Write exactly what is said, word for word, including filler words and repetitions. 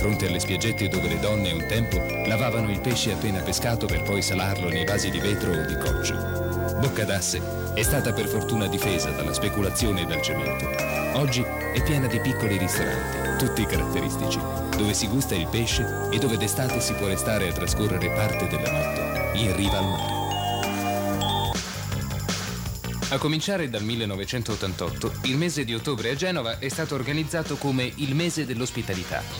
fronte alle spiaggette dove le donne un tempo lavavano il pesce appena pescato per poi salarlo nei vasi di vetro o di coccio. Boccadasse è stata per fortuna difesa dalla speculazione e dal cemento. Oggi è piena di piccoli ristoranti, tutti caratteristici, dove si gusta il pesce e dove d'estate si può restare a trascorrere parte della notte in riva al mare. A cominciare dal millenovecentottantotto, il mese di ottobre a Genova è stato organizzato come il mese dell'ospitalità.